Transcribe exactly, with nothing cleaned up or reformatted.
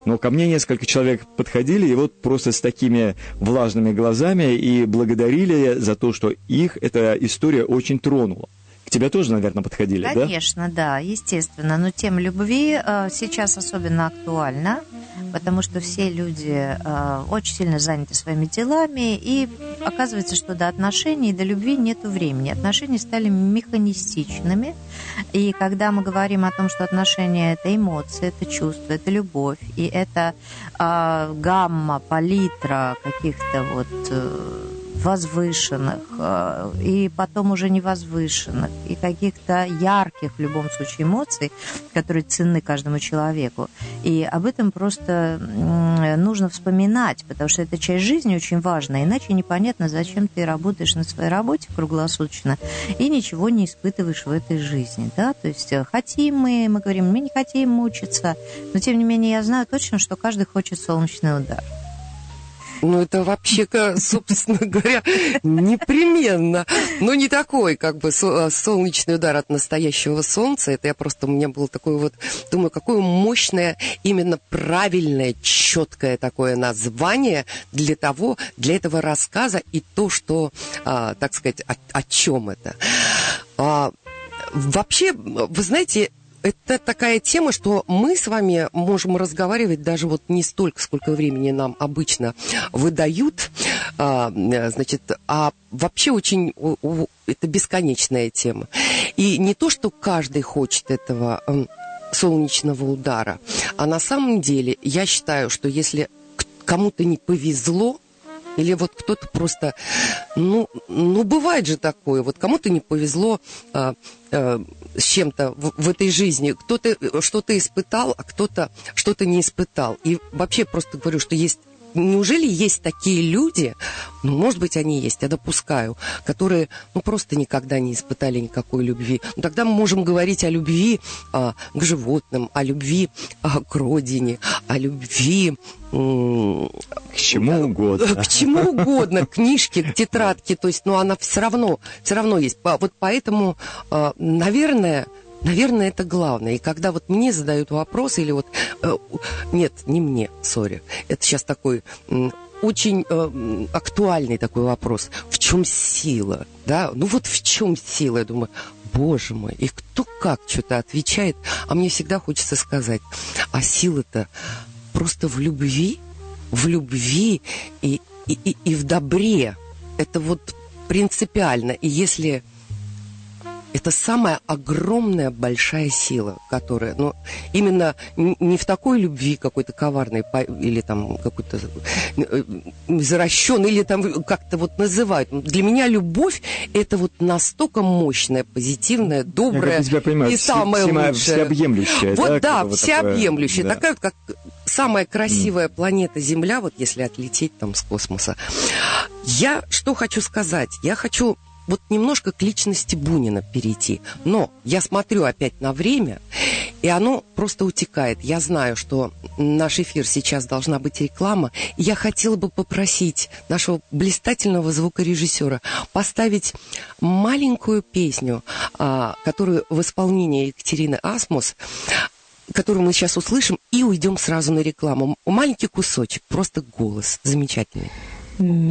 Но ко мне несколько человек подходили, и вот просто с такими влажными глазами и благодарили за то, что их эта история очень тронула. К тебе тоже, наверное, подходили, Конечно, да? Конечно, да, естественно. Но тема любви э, сейчас особенно актуальна, потому что все люди э, очень сильно заняты своими делами, и оказывается, что до отношений, до любви нету времени. Отношения стали механистичными, и когда мы говорим о том, что отношения – это эмоции, это чувства, это любовь, и это э, гамма, палитра каких-то вот... Э, возвышенных, и потом уже невозвышенных, и каких-то ярких, в любом случае, эмоций, которые ценны каждому человеку. И об этом просто нужно вспоминать, потому что эта часть жизни очень важна, иначе непонятно, зачем ты работаешь на своей работе круглосуточно и ничего не испытываешь в этой жизни. Да? То есть хотим мы, мы говорим, мы не хотим мучиться, но тем не менее я знаю точно, что каждый хочет солнечный удар. Ну, это вообще, собственно говоря, непременно. Но не такой, как бы, солнечный удар от настоящего солнца. Это я просто, у меня было такое вот, думаю, какое мощное, именно правильное, четкое такое название для того, для этого рассказа и то, что, а, так сказать, о, о чем это. А, вообще, вы знаете... Это такая тема, что мы с вами можем разговаривать даже вот не столько, сколько времени нам обычно выдают, а, значит, а вообще очень, это бесконечная тема. И не то, что каждый хочет этого солнечного удара, а на самом деле я считаю, что если кому-то не повезло, или вот кто-то просто, ну, ну, бывает же такое, вот кому-то не повезло а, а, с чем-то в, в этой жизни, кто-то что-то испытал, а кто-то что-то не испытал. И вообще просто говорю, что есть, неужели есть такие люди, ну, может быть, они есть, я допускаю, которые, ну, просто никогда не испытали никакой любви. Ну, тогда мы можем говорить о любви а, к животным, о любви а, к родине, о любви... К чему угодно. К чему угодно, к книжке, к тетрадке, то есть, ну, она все равно, все равно есть. Вот поэтому, наверное, наверное, это главное. И когда вот мне задают вопрос, или вот, нет, не мне, сори, это сейчас такой... очень э, актуальный такой вопрос. В чем сила? Да? Ну вот в чем сила? Я думаю, боже мой, и кто как что-то отвечает. А мне всегда хочется сказать, а сила-то просто в любви, в любви и, и, и, и в добре. Это вот принципиально. И если... Это самая огромная большая сила, которая, ну, именно не в такой любви какой-то коварной, или там какой-то извращенной, или там как-то вот называют. Для меня любовь – это вот настолько мощная, позитивная, добрая я понимаю, и все, самая все, лучшая. Всеобъемлющая. Вот да, да, вот всеобъемлющая. Такое, такая вот, как самая красивая mm. планета Земля, вот если отлететь там с космоса. Я что хочу сказать? Я хочу... вот немножко к личности Бунина перейти. Но я смотрю опять на время, и оно просто утекает. Я знаю, что наш эфир сейчас должна быть реклама. И я хотела бы попросить нашего блистательного звукорежиссера поставить маленькую песню, которую в исполнении Екатерины Асмус, которую мы сейчас услышим, и уйдем сразу на рекламу. Маленький кусочек, просто голос замечательный.